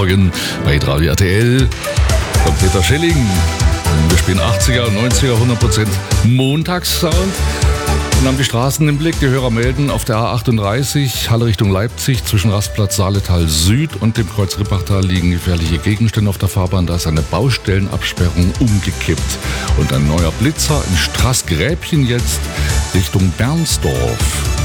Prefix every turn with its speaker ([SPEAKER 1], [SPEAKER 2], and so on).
[SPEAKER 1] Morgen bei Radio RTL. Von Peter Schelling. Wir spielen 80er und 90er 100% Montagssound und haben die Straßen im Blick. Die Hörer melden auf der A38 Halle Richtung Leipzig zwischen Rastplatz Saaletal Süd und dem Kreuz Rippachtal liegen gefährliche Gegenstände auf der Fahrbahn. Da ist eine Baustellenabsperrung umgekippt und ein neuer Blitzer in Straßgräbchen jetzt Richtung Bernsdorf.